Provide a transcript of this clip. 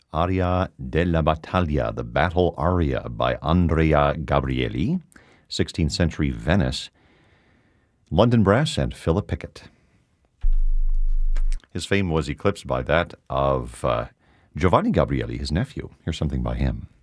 Aria della Battaglia, the Battle Aria by Andrea Gabrieli, 16th century Venice, London Brass and Philip Pickett. His fame was eclipsed by that of Giovanni Gabrieli, his nephew. Here's something by him.